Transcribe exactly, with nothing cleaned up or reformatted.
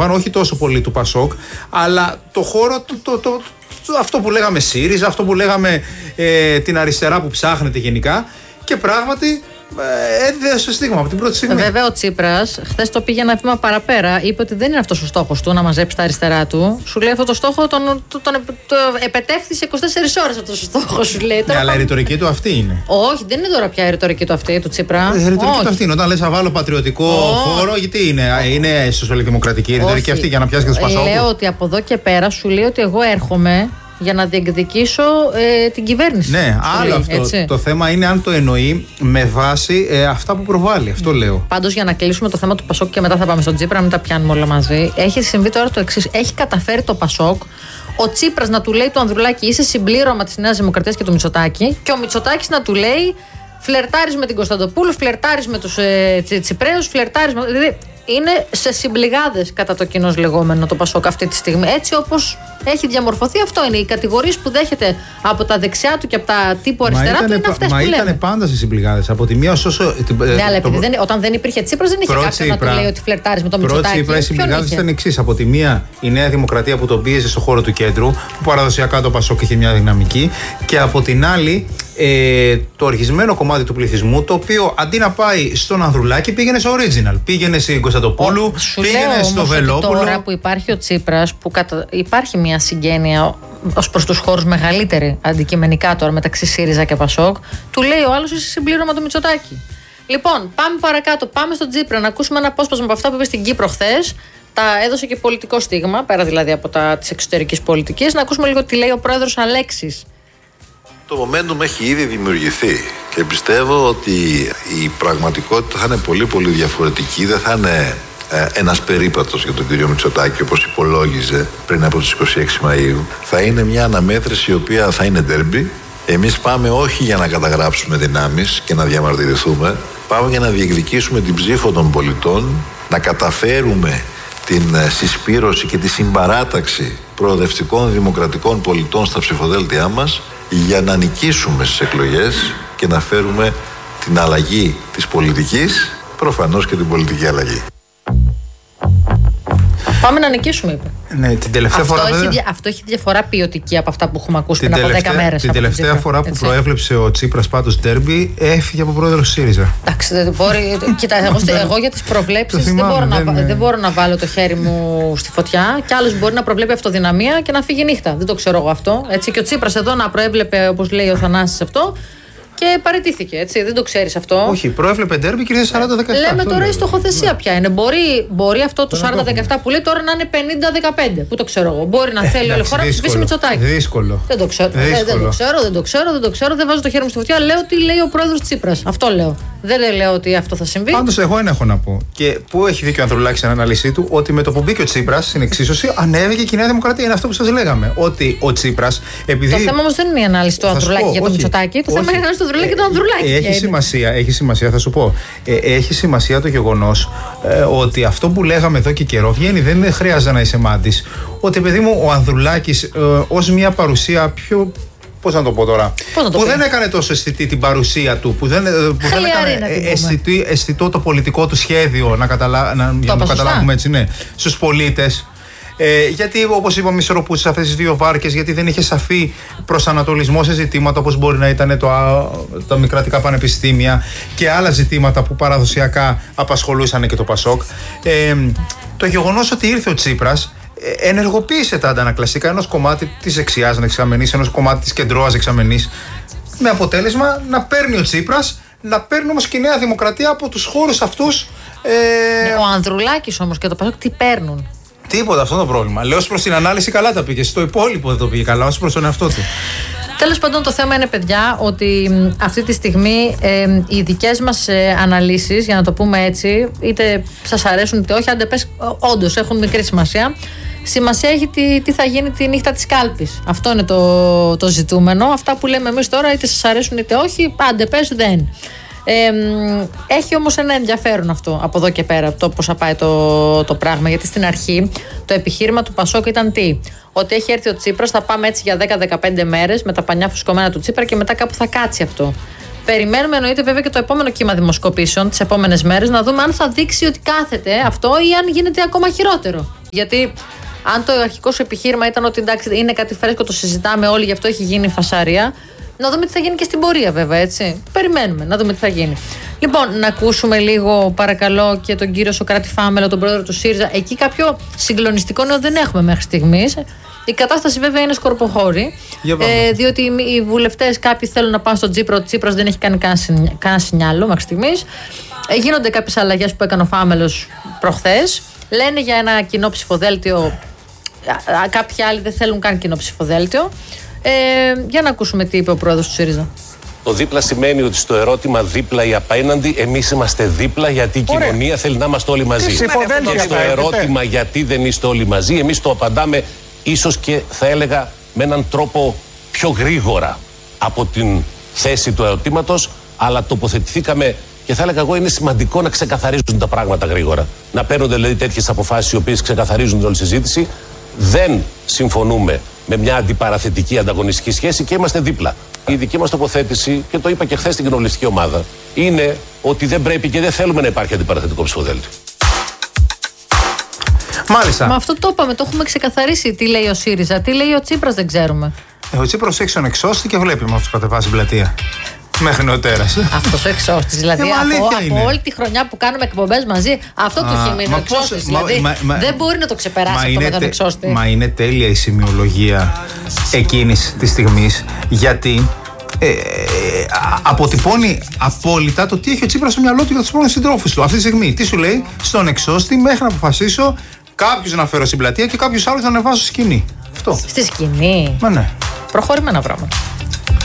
επαναλαμβάνω, όχι τόσο πολύ του Πασόκ, αλλά το χώρο, το, το, το, το, αυτό που λέγαμε ΣΥΡΙΖΑ, αυτό που λέγαμε ε, την αριστερά που ψάχνεται γενικά, και πράγματι έδωσε το στίγμα από την πρώτη στιγμή. Βέβαια, ο Τσίπρας χθες το πήγε ένα βήμα παραπέρα. Είπε ότι δεν είναι αυτός ο στόχος του να μαζέψει τα αριστερά του. Σου λέει αυτό το στόχο τον, τον, τον, τον επετεύχθη σε είκοσι τέσσερις ώρες. Αυτό ο στόχος σου λέει. Ναι, αλλά η ρητορική του αυτή είναι. Όχι, δεν είναι τώρα πια η ρητορική του αυτή, του Τσίπρα. Η ρητορική του αυτή είναι. Όταν λες να βάλω πατριωτικό oh. χώρο, γιατί είναι, είναι σοσιαλδημοκρατική η ρητορική αυτή για να πιάσει και του Πασόκου. Λέω ότι από εδώ και πέρα σου λέει ότι εγώ έρχομαι για να διεκδικήσω ε, την κυβέρνηση. Ναι, άλλο αυτό. Έτσι. Το θέμα είναι αν το εννοεί με βάση ε, αυτά που προβάλλει. Αυτό λέω. Πάντως, για να κλείσουμε το θέμα του Πασόκ και μετά θα πάμε στον Τσίπρα, να μην τα πιάνουμε όλα μαζί. Έχει συμβεί τώρα το εξής. Έχει καταφέρει το Πασόκ ο Τσίπρας να του λέει του Ανδρουλάκη είσαι συμπλήρωμα της Νέας Δημοκρατίας και του Μητσοτάκη, και ο Μητσοτάκης να του λέει φλερτάρεις με την Κωνσταντοπούλου, φλερτάρεις με τους ε, Τσιπραίους, φλερτάρεις με. Δηλαδή, είναι σε συμπληγάδες κατά το κοινώς λεγόμενο το Πασόκ αυτή τη στιγμή. Έτσι όπως έχει διαμορφωθεί, αυτό είναι. Οι κατηγορίες που δέχεται από τα δεξιά του και από τα τύπου αριστερά του είναι αυτές που λέμε. Μα ήταν πάντα σε συμπληγάδες. Από τη μία όσο. Ναι, αλλά επειδή δεν, όταν δεν υπήρχε Τσίπρας, δεν είχε κάποιον να του λέει ότι φλερτάρεις με τον Μητσοτάκη. Πρώτη οι συμπληγάδες ήταν εξής. Από τη μία η Νέα Δημοκρατία που τον πίεζε στο χώρο του κέντρου, που παραδοσιακά το Πασόκ είχε μια δυναμική, και από την άλλη Ε, το οργισμένο κομμάτι του πληθυσμού, το οποίο αντί να πάει στον Ανδρουλάκη πήγαινε στο original, πήγαινε στην Κωνσταντοπούλου, πήγαινε στο Βελόπουλο. Τώρα που υπάρχει ο Τσίπρας, που κατα... υπάρχει μια συγγένεια ως προς τους χώρους μεγαλύτερη αντικειμενικά τώρα μεταξύ ΣΥΡΙΖΑ και Πασόκ, του λέει ο άλλος είσαι συμπλήρωμα του Μητσοτάκη. Λοιπόν, πάμε παρακάτω, πάμε στον Τσίπρα να ακούσουμε ένα απόσπασμα από αυτά που είπε στην Κύπρο χθες. Τα έδωσε και πολιτικό στίγμα, πέρα δηλαδή από τα της εξωτερικής πολιτικής. Να ακούσουμε λίγο τι λέει ο πρόεδρος Αλέξης. Το momentum έχει ήδη δημιουργηθεί και πιστεύω ότι η πραγματικότητα θα είναι πολύ πολύ διαφορετική. Δεν θα είναι ε, ένας περίπατος για τον κύριο Μητσοτάκη όπως υπολόγιζε πριν από τις είκοσι έξι Μαΐου. Θα είναι μια αναμέτρηση η οποία θα είναι ντέρμπι. Εμείς πάμε όχι για να καταγράψουμε δυνάμεις και να διαμαρτυρηθούμε. Πάμε για να διεκδικήσουμε την ψήφο των πολιτών, να καταφέρουμε την συσπήρωση και τη συμπαράταξη προοδευτικών δημοκρατικών πολιτών στα ψηφοδέλτια μας, για να νικήσουμε στις εκλογές και να φέρουμε την αλλαγή της πολιτικής, προφανώς και την πολιτική αλλαγή. Πάμε να νικήσουμε, είπε. Ναι, την τελευταία αυτό, φορά, έχει, βέβαια, αυτό έχει διαφορά ποιοτική από αυτά που έχουμε ακούσει πριν από δέκα μέρες. Την τελευταία φορά που έτσι προέβλεψε ο Τσίπρας πάντως ντέρμπι, έφυγε από πρόεδρος ΣΥΡΙΖΑ. Εντάξει, δεν μπορεί. Κοίτα, εγώ, εγώ για τις προβλέψεις δεν, μπορώ δεν, να, δεν μπορώ να βάλω το χέρι μου στη φωτιά. Κι άλλος μπορεί να προβλέπει αυτοδυναμία και να φύγει νύχτα. Δεν το ξέρω εγώ αυτό. Έτσι, και ο Τσίπρας εδώ να προέβλεπε, όπως λέει ο Θανάσης, αυτό. Και παραιτήθηκε, έτσι. Δεν το ξέρεις αυτό. Όχι, προέβλεπε ντέρμπι και ήρθε σαράντα δεκαεπτά. Λέμε τώρα η στοχοθεσία ποια είναι. Μπορεί, μπορεί αυτό το σαράντα δεκαεπτά που λέει τώρα να είναι πενήντα δεκαπέντε. Πού το ξέρω εγώ. Μπορεί να ε, θέλει όλη η χώρα να ψηφίσει Μητσοτάκη. Δύσκολο. Δεν το ξέρω. Δύσκολο. Ε, δεν το ξέρω, δεν το ξέρω, δεν το ξέρω. Δεν βάζω το χέρι μου στη φωτιά. Λέω τι λέει ο πρόεδρος Τσίπρας. Αυτό λέω. Δεν λέω ότι αυτό θα συμβεί. Πάντως, εγώ ένα έχω να πω. Και πού έχει δίκιο ο Ανδρουλάκης στην ανάλυση του, ότι με το που μπήκε ο Τσίπρας στην εξίσωση, ανέβηκε και η Νέα Δημοκρατία. Είναι αυτό που σας λέγαμε. Ότι ο Τσίπρας. Επειδή... Το θέμα όμως δεν είναι η ανάλυση του Ανδρουλάκη για τον Μητσοτάκη. Το θέμα είναι η ανάλυση του Ανδρουλάκη για τον Ανδρουλάκη. Έχει σημασία, έχει σημασία, θα σου πω. Ε, έχει σημασία το γεγονός ε, ότι αυτό που λέγαμε εδώ και καιρό βγαίνει, δεν χρειάζεται να είσαι μάντης. Ότι, παιδί μου, ο Ανδρουλάκης ε, ως μια παρουσία πιο. Πώς να το πω τώρα. Το που πει. δεν έκανε τόσο αισθητή την παρουσία του, που δεν, που δεν έκανε αισθητή, αισθητό το πολιτικό του σχέδιο, να, καταλα, να, για να το καταλάβουμε έτσι, ναι, στους πολίτες. Ε, γιατί, όπως είπαμε, ισορροπούσε σε αυτές τις δύο βάρκες, γιατί δεν είχε σαφή προσανατολισμό σε ζητήματα όπως μπορεί να ήταν το, τα μη κρατικά πανεπιστήμια και άλλα ζητήματα που παραδοσιακά απασχολούσαν και το Πασόκ. Ε, το γεγονός ότι ήρθε ο Τσίπρας ενεργοποίησε τα αντανακλαστικά ενός κομμάτι της δεξιάς δεξαμενής, ενός κομμάτι της κεντρώας δεξαμενής, με αποτέλεσμα να παίρνει ο Τσίπρας, να παίρνει όμως και η Νέα Δημοκρατία από τους χώρους αυτούς. Ε... Ο Ανδρουλάκης όμως και το Πασόκ τι παίρνουν. Τίποτα, αυτό το πρόβλημα. Λέω ως προς την ανάλυση καλά τα πήγε. Στο υπόλοιπο δεν το πήγε καλά, ως προς τον εαυτό του. Τέλος πάντων, το θέμα είναι, παιδιά, ότι αυτή τη στιγμή ε, οι δικές μας ε, αναλύσεις, για να το πούμε έτσι, είτε σας αρέσουν είτε όχι, αν πες, όντως έχουν μικρή σημασία. Σημασία έχει τι, τι θα γίνει τη νύχτα της κάλπης. Αυτό είναι το, το ζητούμενο. Αυτά που λέμε εμείς τώρα, είτε σας αρέσουν είτε όχι, άντε πες δεν. Ε, έχει όμως ένα ενδιαφέρον αυτό από εδώ και πέρα, το πώς θα πάει το, το πράγμα. Γιατί στην αρχή το επιχείρημα του Πασόκ ήταν τι? Ότι έχει έρθει ο Τσίπρας, θα πάμε έτσι για δέκα με δεκαπέντε μέρες με τα πανιά φουσκωμένα του Τσίπρα και μετά κάπου θα κάτσει αυτό. Περιμένουμε, εννοείται, βέβαια και το επόμενο κύμα δημοσκοπήσεων τις επόμενες μέρες, να δούμε αν θα δείξει ότι κάθεται αυτό ή αν γίνεται ακόμα χειρότερο. Γιατί αν το αρχικό σου επιχείρημα ήταν ότι εντάξει, είναι κάτι φρέσκο, το συζητάμε όλοι, γι' αυτό έχει γίνει φασαρία. Να δούμε τι θα γίνει και στην πορεία, βέβαια, έτσι. Περιμένουμε να δούμε τι θα γίνει. Λοιπόν, να ακούσουμε λίγο, παρακαλώ, και τον κύριο Σωκράτη Φάμελο, τον πρόεδρο του ΣΥΡΙΖΑ. Εκεί κάποιο συγκλονιστικό νέο δεν έχουμε μέχρι στιγμής. Η κατάσταση, βέβαια, είναι σκορποχώρη. Ε, διότι οι βουλευτές, κάποιοι θέλουν να πάνε στον Τσίπρα. Ο Τσίπρας δεν έχει κάνει κανένα σινιάλο μέχρι στιγμής. Ε, γίνονται κάποιες αλλαγές που έκανε ο Φάμελος προχθές. Λένε για ένα κοινό ψηφοδέλτιο. Κάποιοι άλλοι δεν θέλουν καν κοινό ψηφοδέλτιο. Ε, για να ακούσουμε τι είπε ο πρόεδρος του ΣΥΡΙΖΑ. Το δίπλα σημαίνει ότι στο ερώτημα δίπλα ή απέναντι, εμείς είμαστε δίπλα γιατί η Ωραία. κοινωνία θέλει να είμαστε όλοι μαζί. Και στο ερώτημα γιατί δεν είστε όλοι μαζί, εμείς το απαντάμε ίσως και θα έλεγα με έναν τρόπο πιο γρήγορα από την θέση του ερωτήματος, αλλά τοποθετηθήκαμε και θα έλεγα εγώ είναι σημαντικό να ξεκαθαρίζουν τα πράγματα γρήγορα. Να παίρνονται δηλαδή τέτοιες αποφάσεις οι οποίες ξεκαθαρίζουν την όλη συζήτηση. Δεν συμφωνούμε με μια αντιπαραθετική ανταγωνιστική σχέση και είμαστε δίπλα. Η δική μας τοποθέτηση, και το είπα και χθες στην κοινοβουλευτική ομάδα, είναι ότι δεν πρέπει και δεν θέλουμε να υπάρχει αντιπαραθετικό ψηφοδέλτιο. Μάλιστα. Μα αυτό το είπαμε, το έχουμε ξεκαθαρίσει. Τι λέει ο ΣΥΡΙΖΑ, τι λέει ο Τσίπρας, δεν ξέρουμε. Ε, ο Τσίπρας έχει τον εξώστη και βλέπει με αυτούς κατεβάσει πλατεία. Μέχρι νεοτέρας. Αυτός ο εξώστης, δηλαδή ε, από, από όλη τη χρονιά που κάνουμε εκπομπές μαζί, αυτό του έχει μείνει ο εξώστης. Δηλαδή μα, μα, δεν μπορεί να το ξεπεράσει αυτό με τον εξώστη. Μα είναι τέλεια η σημειολογία εκείνης της στιγμής, γιατί ε, ε, αποτυπώνει απόλυτα το τι έχει ο Τσίπρας στο μυαλό του για τους πρώην συντρόφους του. Αυτή τη στιγμή, τι σου λέει, στον εξώστη μέχρι να αποφασίσω κάποιους να φέρω στην πλατεία και κάποιους άλλους να ανεβάσω σκηνή. Αυτό. Στη σκηνή. Μα ναι. Προχωρημένα πράγματα.